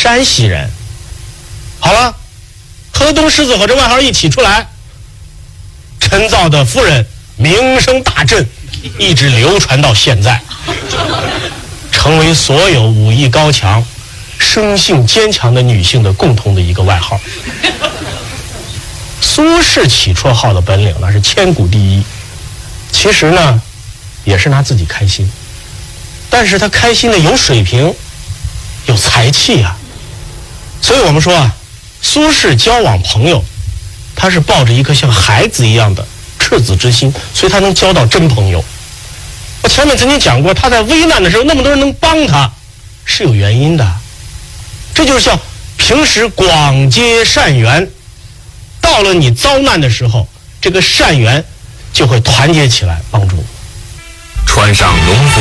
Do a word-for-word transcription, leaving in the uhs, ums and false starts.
山西人。好了，河东狮子和这外号一起出来，陈造的夫人名声大振，一直流传到现在，成为所有武艺高强、生性坚强的女性的共同的一个外号。苏轼起绰号的本领那是千古第一，其实呢也是拿自己开心，但是他开心的有水平有才气啊。所以我们说啊，苏轼交往朋友他是抱着一颗像孩子一样的赤子之心，所以他能交到真朋友。我前面曾经讲过，他在危难的时候那么多人能帮他是有原因的，这就是叫平时广结善缘，到了你遭难的时候，这个善缘就会团结起来帮助你。 穿上农夫